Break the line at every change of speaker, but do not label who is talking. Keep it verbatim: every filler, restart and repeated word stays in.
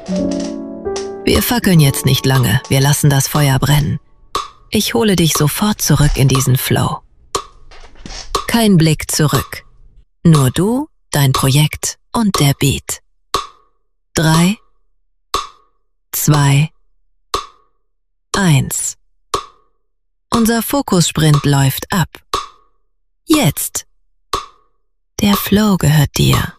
Wir fackeln jetzt nicht lange, wir lassen das Feuer brennen. Ich hole dich sofort zurück in diesen Flow. Kein Blick zurück. Nur du, dein Projekt und der Beat. Drei, zwei, eins. Unser Fokussprint läuft ab. Jetzt. Der Flow gehört dir.